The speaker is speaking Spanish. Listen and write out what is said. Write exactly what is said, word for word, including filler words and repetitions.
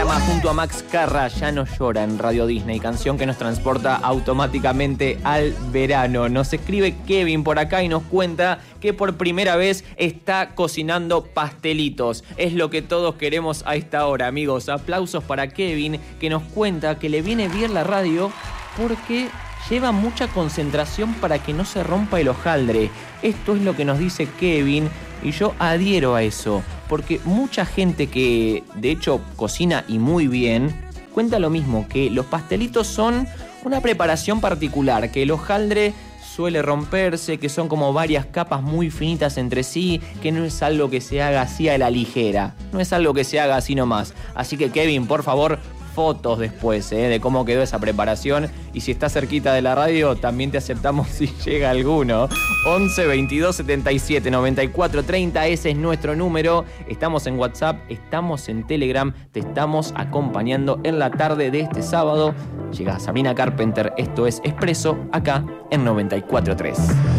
llama junto a Max Carra, Ya no llora en Radio Disney, canción que nos transporta automáticamente al verano. Nos escribe Kevin por acá y nos cuenta que por primera vez está cocinando pastelitos. Es lo que todos queremos a esta hora, amigos. Aplausos para Kevin, que nos cuenta que le viene bien la radio porque lleva mucha concentración para que no se rompa el hojaldre. Esto es lo que nos dice Kevin y yo adhiero a eso, porque mucha gente que de hecho cocina y muy bien, cuenta lo mismo, que los pastelitos son una preparación particular, que el hojaldre suele romperse, que son como varias capas muy finitas entre sí, que no es algo que se haga así a la ligera, no es algo que se haga así nomás. Así que Kevin, por favor, fotos después, ¿eh? De cómo quedó esa preparación, y si estás cerquita de la radio también te aceptamos si llega alguno. once, veintidós, setenta y siete, noventa y cuatro, treinta, ese es nuestro número. Estamos en WhatsApp, estamos en Telegram, te estamos acompañando en la tarde de este sábado. Llega Sabrina Carpenter, esto es Expreso, acá en noventa y cuatro tres.